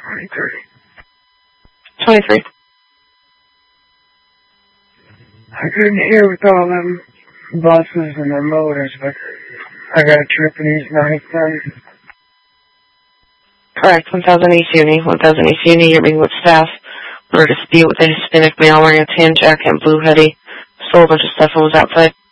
23. I couldn't hear with all them buses and their motors, but I got a trip in East 97. Correct, 1000 East Uni. 1000 East Uni, you're being with staff. We're a dispute with a Hispanic male wearing a tan jacket and blue hoodie. Stole a bunch of stuff and was outside.